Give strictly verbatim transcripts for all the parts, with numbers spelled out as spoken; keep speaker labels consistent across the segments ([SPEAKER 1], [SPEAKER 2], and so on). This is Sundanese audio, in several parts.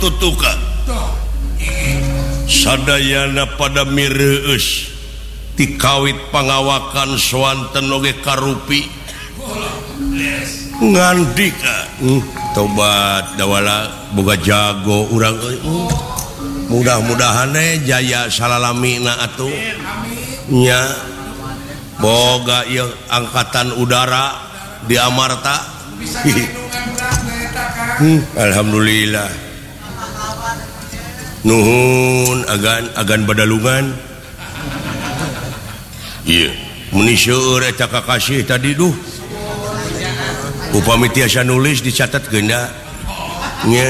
[SPEAKER 1] tutuka sadayana pada mireus tikawit pangawakan swanten oge karupi ngandika hmm, tobat dawala boga jago urang euy hmm. Mudah-mudahan jaya salalamina atuh nya boga ieu angkatan udara di Amarta hmm, alhamdulillah nuhun agan agan badalungan iya mun seueur eta kakasih tadi duh upami tiasa nulis dicatat geunda nya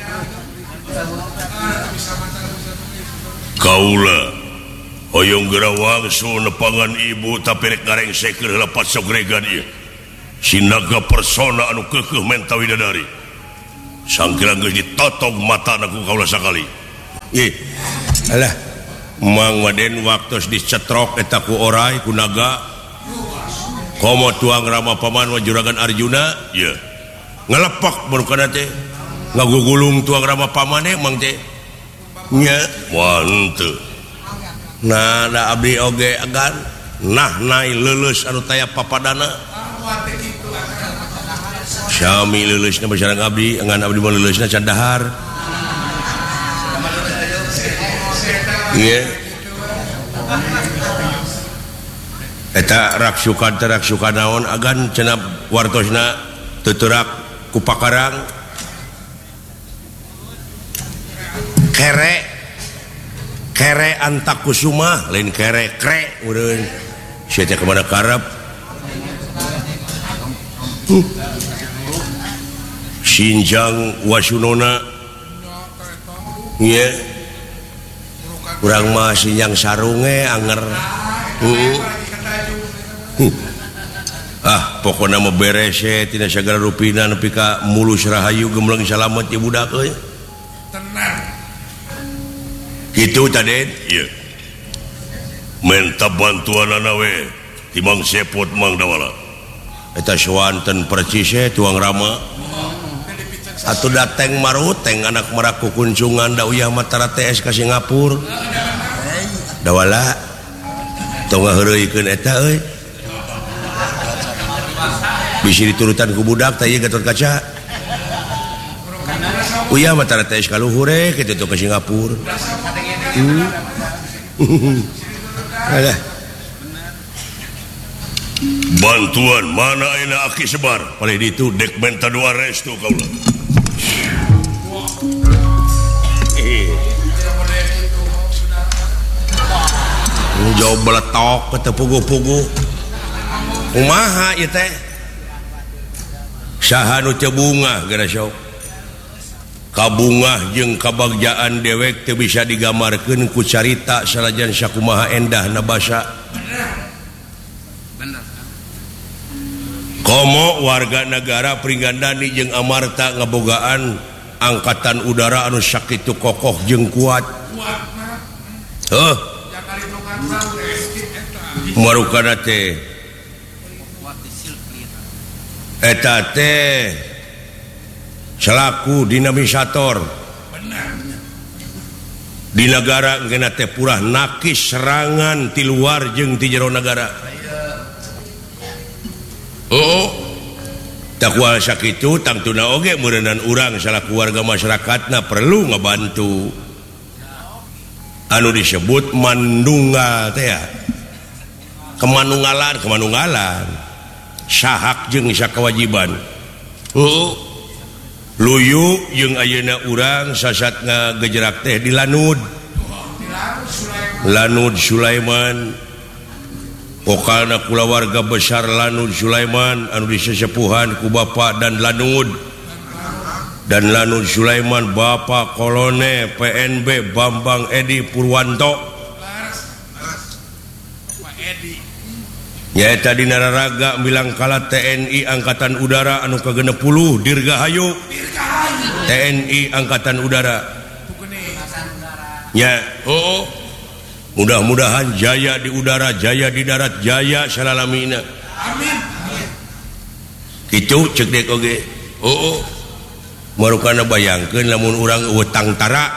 [SPEAKER 1] kaula hoyong gerawang su nepangan ibu tapi rek ngarengsekeun heula pasogregan ieu sinaga persona anu keukeuh menta widadari sangkira geus ditotog matana ku kaula sakali ih alah mang Maden waktos dicetrok eta ku orai ku naga komo tuang rama paman wa juragan Arjuna ya ngalepak baru kana teh ngagugulung tuang rama pamane mang teh nya wanteu nah da abdi oge agan nah nai leuleus anu taya papadana syami leuleusna basareng abdi ngan abdi mah leuleusna can dahar ieu eta raksukan teh raksukan naon agan cenah wartosna tuturak ku pakarang kere kere antakusuma lain kere kre urang sia teh kemana karep hmm. Sinjang wasunona iya urang mah sinjang sarunge anger heeh hmm. ah pokona mah beres tina sagala rupina nepi ka mulus rahayu gembleng salamet ieu budak euy tenang gitu tadi iya minta bantuan we timang sepot mang dawala eta swanten percis tuang rama atuh dateng maruteng anak merak kukuncungan da uyah matara T S ka Singapura dawala tong ngaheureuikeun eta euy bisi diturutan ku budak teh ieu Gatot Kaca uyah matara T S ka luhur kitu teh ka Singapura hmm. Alah. Bantuan mana ayeuna aki sebar palih ditu dek menta dua restu kaula jauh beletok kata pugu-pugu kumaha ieu teh saha nu teu bunga gara sok kabungah jeung kabagjaan dewek teu bisa digambarkeun ku carita sanajan sakumaha endahna basa bener komo warga negara Pringgandani jeung Amarta ngabogaan angkatan udara anu sakitu kokoh jeung kuat heuh marukana teh eta teh selaku dinamisator di negara geuna teh purah nakis serangan ti luar jeung ti jero negara oh tak kual sakitu tangtuna oge meureunnan urang salaku warga masyarakatna perlu ngabantu anu disebut mandunggal teh ya kemanunggalan kemanunggalan sahak jeung sakawajiban oh luyu jeung ayeuna urang sasat ngagejerak teh di Lanud Lanud Sulaiman pokalna kula warga besar Lanud Sulaiman anu disesepuhan ku Bapa dan Lanud dan Lanud Sulaiman Bapak Kolone P N B Bambang Edi Purwanto nyaeta dina raraga bilang kala T N I Angkatan Udara anu kagenep puluh Dirgahayu T N I Angkatan Udara nya oh mudah-mudahan jaya di udara jaya di darat jaya salalamina amin kitu cek dek oge oh marukana bayangkeun lamun urang utang tara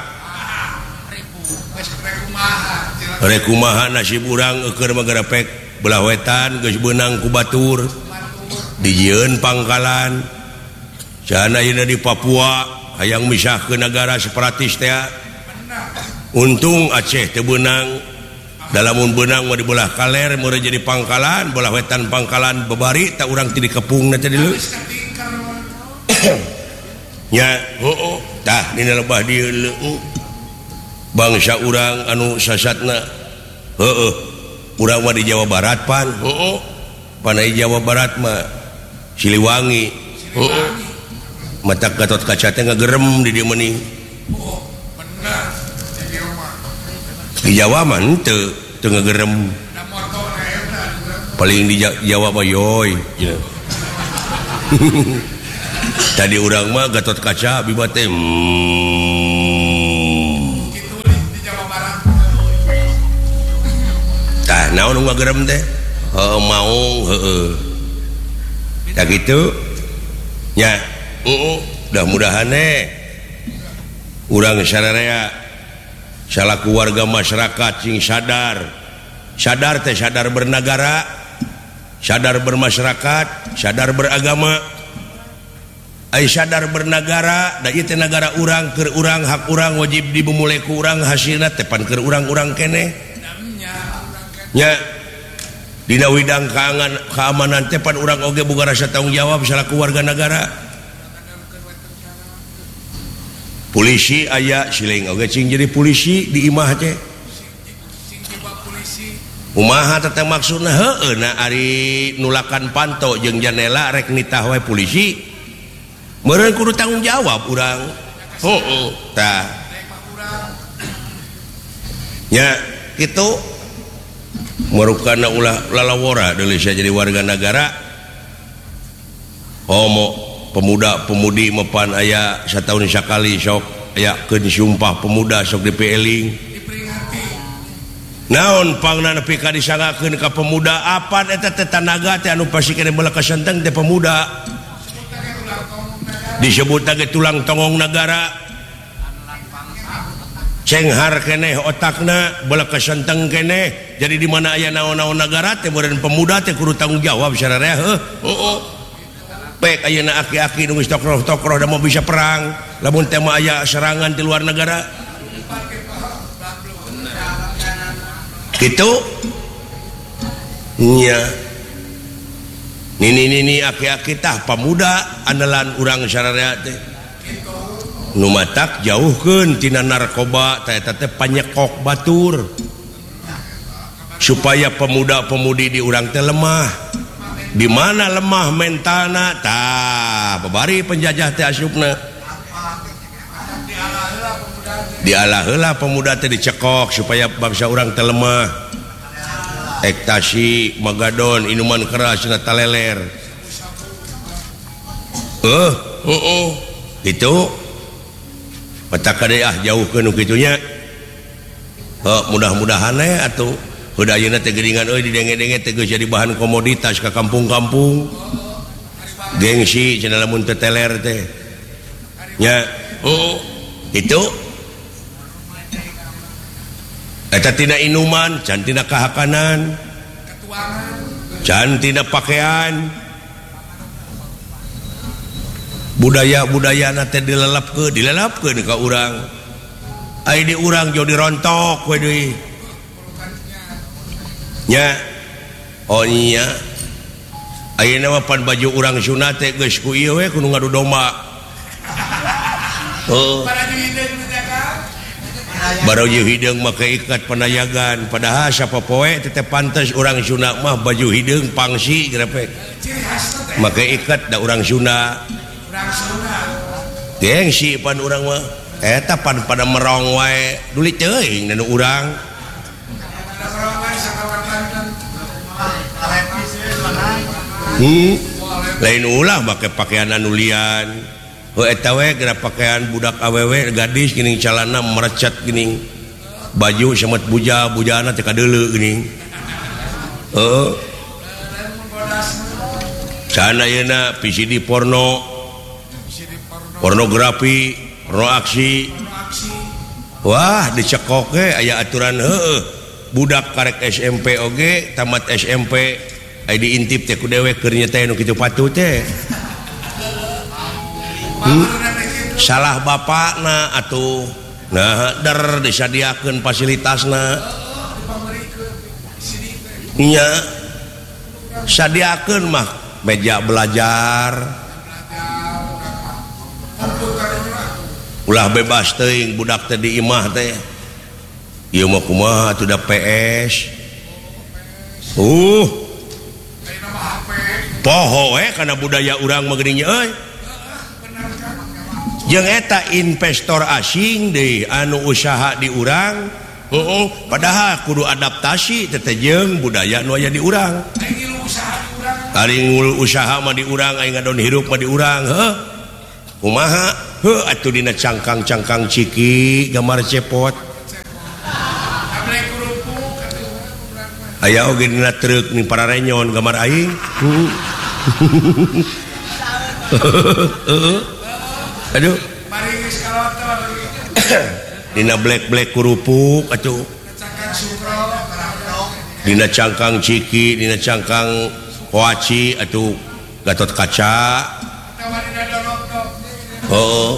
[SPEAKER 1] rek kumaha nasib urang keur magarepek belah wetan geus beunang ku batur dijieun pangkalan can ayeuna di Papua hayang misah ke negara separatis teh untung Aceh teu beunang dalamun beunang mah dibelah kaler meureun jadi pangkalan belah wetan pangkalan babari tak urang ti dikepungna teh dieu nya heuh tah dina lebah dieu bangsa urang anu sasatna heuh urang mah di Jawa Barat pan heuh panai Jawa Barat mah Siliwangi heuh mata Gatot Kaca teh ngagerem di dieu meuning oh bener di Jawa mah henteu teu ngagerem paling di Jawa mah yoy tadi urang mah Gatot Kaca biba teh tah naon nu ngagerem teh heuh maung heueuh tak kitu nya heeh mudah-mudahan eh urang sararea salaku warga masyarakat sing sadar sadar teh sadar bernagara sadar bermasyarakat sadar beragama ai sadar bernagara da ieu teh nagara urang keur urang hak urang wajib dibumulai ku urang hasilna teh pan keur urang-urang keneh nya dina widang kaangan keamanan teh pan urang oge boga rasa tanggung jawab salaku warga negara polisi aya siling oge cing jadi polisi di imah teh kumaha teh maksudna heueuh na ari nulakan panto jeung janela rek nitah wae polisi meureun kudu tanggung jawab urang heueuh tah nya kitu marukana ulah lalawora deui jadi warga negara homo pemuda-pemudi mepan aya satahun sakali sok aya keun sumpah pemuda sok dipieling naon pangna nepi ka disangakeun ka pemuda apa eta teh tanaga teh anu pasti kene beula kasenteng teh pemuda disebut ge tulang tongong negara cenghar keneh otakna beula kasenteng keneh jadi di mana aya naon-naon negara teh meureun pemuda teh kudu tanggung jawab sararea heuh heuh pek ayeuna aki-aki nu geus tokroh-tokroh da mau bisa perang lamun teh mah aya serangan di luar negara kitu nya nini-nini aki-aki tah pemuda andalan urang sararea teh nu matak jauhkeun tina narkoba teh eta teh panyekok batur supaya pemuda-pemudi di urang teh lemah di mana lemah mentalna tah babari penjajah teh asupna dialah heula pemuda teh dicekok supaya bangsa urang teh lemah ekstasi magadon inuman keras cenah taleler eh heeh gitu mata kade ah jauhkeun nu kitu nya heuh mudah-mudahan we atuh udah ayeuna teh geuningan euy didenge-denge teh geus jadi bahan komoditas ka kampung-kampung gengsi cenah lamun teu teler teh nya heeh itu eta tina inuman can tina kahakanan can tina pakaian budaya-budaya teh dilelepkeun dilelepkeun ka urang ai di urang jauh dirontok we deui nya oh iya ayeuna mah pan baju urang sunat teh geus ku ieu we kudu ngadu domba oh baraji hideung make ikat panayagan padahal sapopoe teh pantes urang sunat mah baju hideung pangsi grepek make ikat da urang sunat gengsi pan urang mah eta pan pada merong wae dulit teuing nu urang hmm lain ulah make pakaian anu lian heuh eta we geura pakaian budak awewe gadis geuning calana merecet geuning baju samet buja bujana teh kadeuleu geuning heuh can ayeuna P C D porno pornografi pornoaksi wah dicekok ge aya aturan heueuh budak karek S M P oge tamat S M P aya diintip teh ku dewek keur nyeteh nu kitu patut teh hmm? Salah bapakna atuh nah der disadiakeun fasilitasna nya sadiakeun mah meja belajar ulah bebas teuing budak teh di imah teh ieu mah kumaha atuh da P S uh poho we kana budaya urang mah geuning euy jeung eta investor asing deui anu usaha di urang heeh padahal kudu adaptasi teh jeung budaya nu aya di urang ari ngul usaha mah di urang aing ngadon hirup mah di urang heuh kumaha heuh atuh dina cangkang-cangkang ciki gambar cepot aya oge dina truk ning para renyon gambar aing aduh dina black-black kurupuk atuh dina cangkang ciki dina cangkang hoaci atuh gatot kaca oh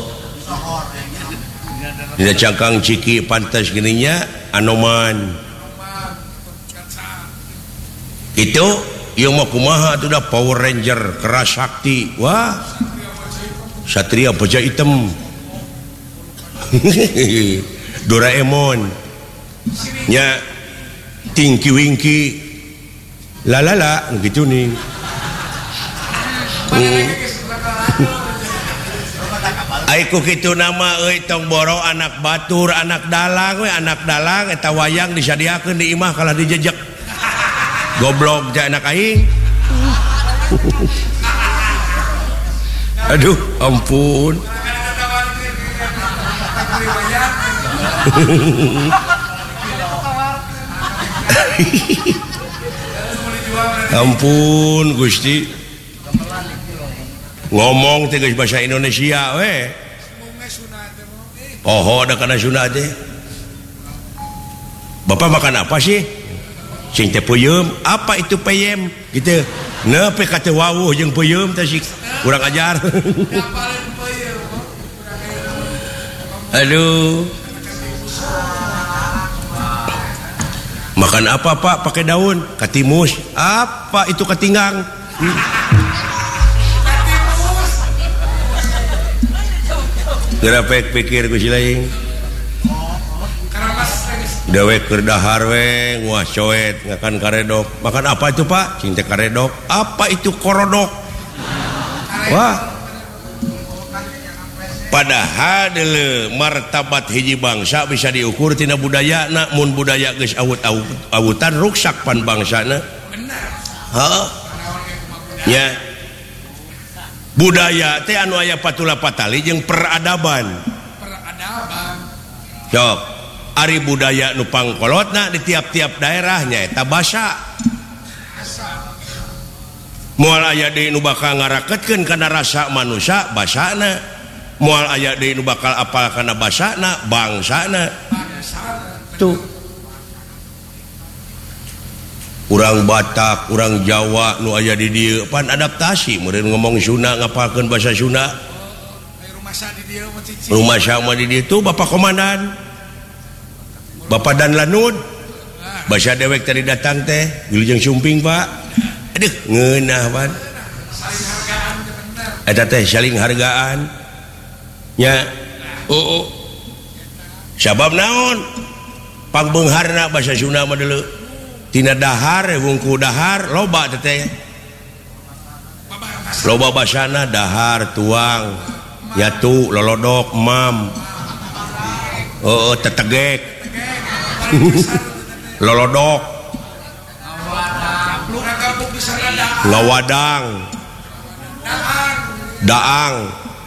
[SPEAKER 1] dina cangkang ciki pantes gininya anoman itu ieu mah kumaha atuh da Power Ranger keras sakti wah Satria Baja Hitam Doraemon nya Tinky Winky lalala gitu nih hmm. Aiku kitu nama euy tong boro anak batur anak dalang we anak dalang eta wayang disadiakeun di imah kalah dijejek goblok ja anak aing aduh ampun ampun Gusti ngomong teh geus bahasa Indonesia we oh da kana sunat teh Bapak makan apa sih sing teh peuyeum apa itu peyem gitu nepi ka teh wawuh jeung peuyeum teh sik kurang ajar aduh makan apa Pak pakai daun katimus apa itu katinggang hmm. Gerapek pikir ku silaing dewek keur dahar we nguah coet ngakan karedok makan apa itu Pak cinta karedok apa itu korodok wah padahal deuleu martabat hiji bangsa bisa diukur tina budayana mun budaya geus awut-awutan ruksak pan bangsana heeh nya budaya teh anu aya patula patali jeung peradaban peradaban sok ari budaya nu pangkolotna di tiap-tiap daerahnya eta basa moal aya deui nu bakal ngarakeutkeun kana rasa manusia basana moal aya deui nu bakal apal kana basana bangsana tuh urang Batak urang Jawa nu aya di dieu pan adaptasi meureun ngomong Sunda ngapalkeun basa Sunda rumah sama di dieu tuh Bapak Komandan Bapak Dan Lanud basa dewek tadi datang teh wilujeng sumping Pak aduh ngeunah pan eta teh saling hargaan nya oh, oh. Sabab naon pangbeungharna basa Sunda mah deuleu tina dahar wungku dahar loba teh loba basana dahar tuang nyatu lolodok mam oh tetegek lolodok ngawadang daang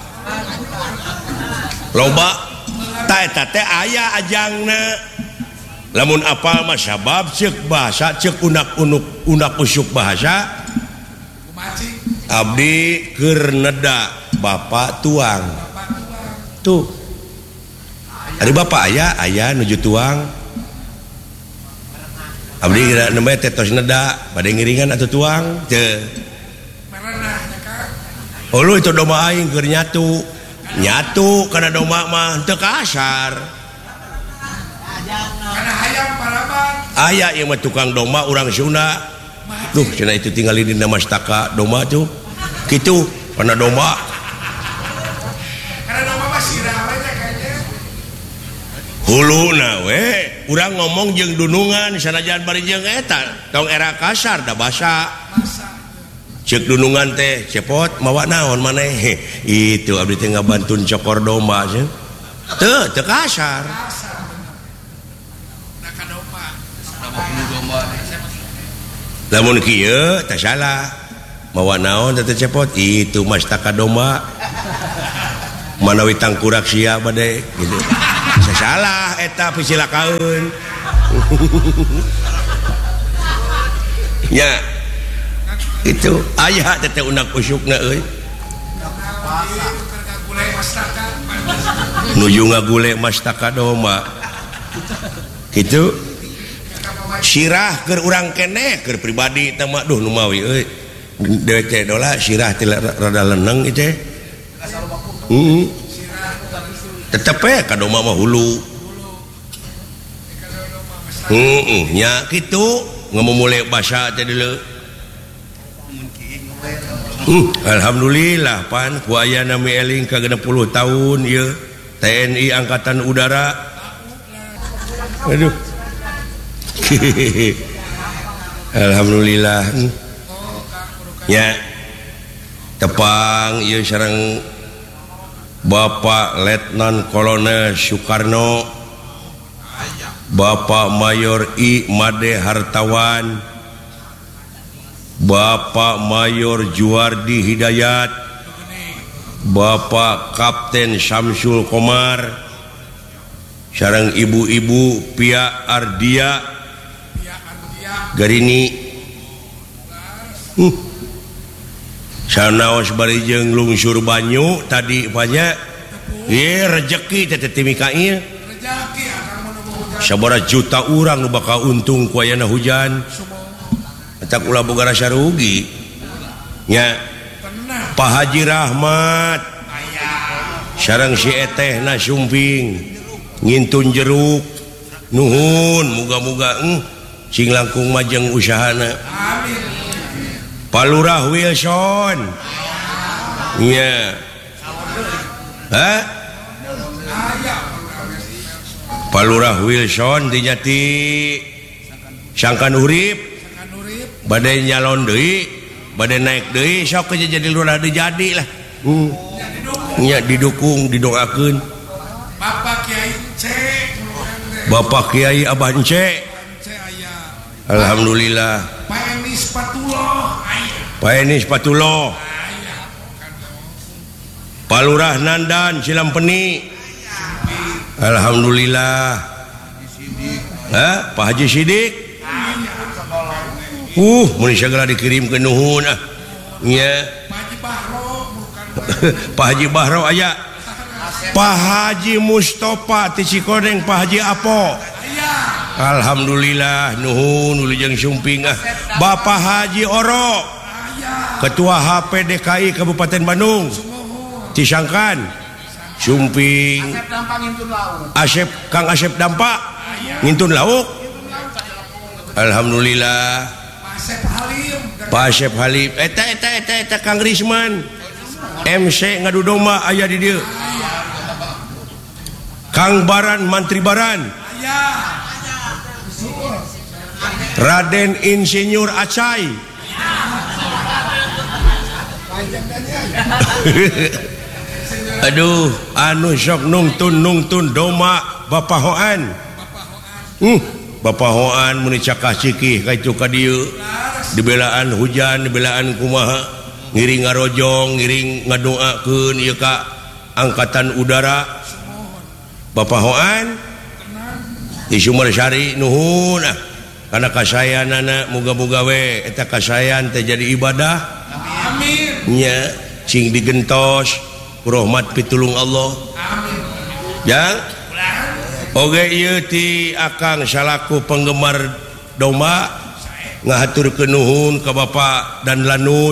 [SPEAKER 1] loba ta eta teh aya ajangna lamun apal mah sabab ceuk bahasa ceuk unak-unuk unak usuk bahasa abdi keur neda bapak tuang
[SPEAKER 2] tuh hari bapak ayah ayah nuju tuang abdi kira namanya tetos neda pada ngiringan atau tuang ce oh lu itu domba aing keur nyatu nyatu karena domba mah teu kasar
[SPEAKER 3] karena hayam paraban
[SPEAKER 2] ayah yang mah tukang domba urang Sunda tuh cenah itu tinggal di mastaka domba tuh gitu karena domba
[SPEAKER 3] karena domba mah sirah we kayaknya
[SPEAKER 2] huluna we urang ngomong jeung dunungan sanajan bari jeung eta tong era kasar da basa cek dunungan teh cepot mawa naon maneh itu abdi teh ngabantun cokor domba cenah teu teu kasar lamun kieu teh salah mawa naon teh cepot itu mastaka domba manawi tangkurak sia bade gitu salah eta pisilakaeun nya itu aya teh unak usukna euy nuju ngagule mastaka domba gitu sirah keur urang keneh keur pribadi teh mah duh nu mawi euy dewe teh dola sirah teh rada leneng ieu teh heeh tetep we ka domba mah hulu heeh nya kitu ngamumule basa teh deuleu alhamdulillah pan ku aya nami eling ka genep puluh tahun ieu T N I Angkatan Udara aduh alhamdulillah ya tepang ieu sareng Bapak Letnan Kolonel Soekarno Bapak Mayor I Made Hartawan Bapak Mayor Juwardi Hidayat Bapak Kapten Syamsul Komar sareng ibu-ibu Pia Ardia Garini hmm. sanaos bari jeung lungsur banyu tadi banyak ye rezeki teh timika ieu sabaraha juta urang nu bakal untung ku ayana hujan eta ulah boga rasa rugi nya Pak Haji Rahmat sareng si eteh na sumping ngintun jeruk nuhun muga-muga eh, sing langkung majeng usahana Pak Lurah Wilson nya hah Pak Lurah Wilson di Jati sangkan urip badai nyalon deui badai naik deui sok aja jadi lurah deui jadi lah hmm. nya didukung didoakeun
[SPEAKER 3] Bapak Kiai Ence
[SPEAKER 2] Bapak Kiai Abah Ence alhamdulillah
[SPEAKER 3] Pak Eni Spatullah
[SPEAKER 2] Pak Eni Spatullah Pak Lurah Nandan Cilampeni alhamdulillah Hah? Pak Haji Sidik uh mun segala dikirim ke nuhun ah nya
[SPEAKER 3] Pak Haji Bahro
[SPEAKER 2] Pak Haji Bahro aya Pak Haji Mustofa ti Cikodeng Pak Haji Apo alhamdulillah nuhun ulujeng sumping ah Bapak Haji Oro Ketua H P D K I Kabupaten Bandung Cisangkan sumping Asep Kang Asep Dampak ngintun lauk alhamdulillah Pak Asep Halim eta eta eta eta Kang Risman M C ngadu domba aya di dieu Kang Baran Mantri Baran Raden Insinyur Acai aduh anu sok nungtun nungtun domba Bapak Hoan hmm, Bapak Hoan muni cakah cikih ka itu ka dieu dibelaan hujan dibelaan kumaha ngiring ngarojong ngiring ngadoakeun ieu ka Angkatan Udara Bapak Hoan di Sumersari nuhun ah kana kasayanana muga-muga we eta kasayan teh jadi ibadah amin nya cing digentos rahmat pitulung Allah amin yang oge ieu ti akang salaku penggemar domba ngahaturkeun nuhun ka Bapak dan Lanud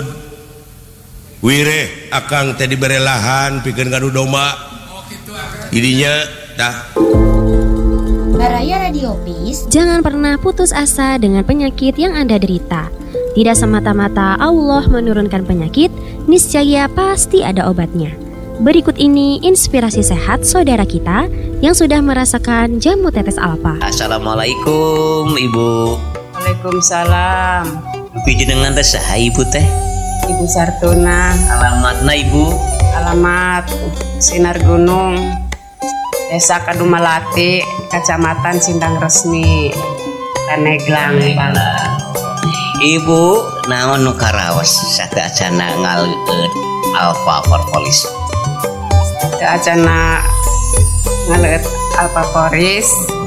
[SPEAKER 2] wireh akang teh dibere lahan pikeun ngadu domba
[SPEAKER 3] Oh gitu akang.
[SPEAKER 2] idinya tah.
[SPEAKER 4] Baraya Radio Peace.
[SPEAKER 5] Jangan pernah putus asa dengan penyakit yang Anda derita. Tidak semata-mata Allah menurunkan penyakit, niscaya pasti ada obatnya. Berikut ini inspirasi sehat saudara kita yang sudah merasakan jamu tetes alfa.
[SPEAKER 6] Assalamualaikum Ibu.
[SPEAKER 7] Waalaikumsalam.
[SPEAKER 6] Dupi jenengan teh saha Ibu teh?
[SPEAKER 7] Ibu Sartuna.
[SPEAKER 6] Alamatna Ibu?
[SPEAKER 7] Alamat Sinar Gunung, Desa Kadumalati, Kecamatan Sindang Resmi, Taneglang.
[SPEAKER 6] Ibu naon nu karaos sateacana ngaleueun Alfa Propolis?
[SPEAKER 7] Teu acana ngaleut Alfa Poris